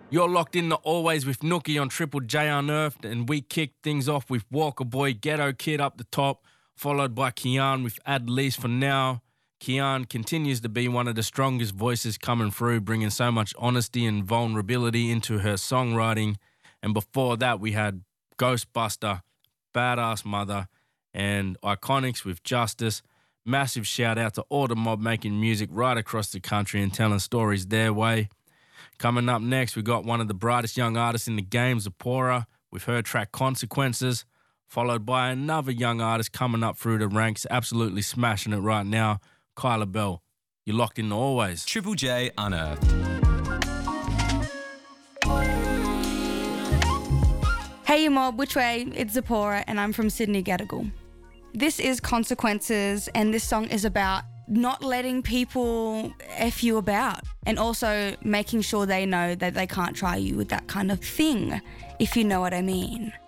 You're locked in to Always with Nookie on Triple J Unearthed, and we kicked things off with Walker Boy, Ghetto Kid up the top, followed by Kian with At Least For Now. Kian continues to be one of the strongest voices coming through, bringing so much honesty and vulnerability into her songwriting. And before that, we had Ghostbuster, Badass Mother, and Iconics with Justice. Massive shout out to all the mob making music right across the country and telling stories their way. Coming up next, we got one of the brightest young artists in the game, Zipporah, with her track Consequences, followed by another young artist coming up through the ranks, absolutely smashing it right now, Kyla Bell. You're locked in Always. Triple J Unearthed. Hey you mob, which way? It's Zipporah and I'm from Sydney Gadigal. This is Consequences, and this song is about not letting people F you about, and also making sure they know that they can't try you with that kind of thing, if you know what I mean.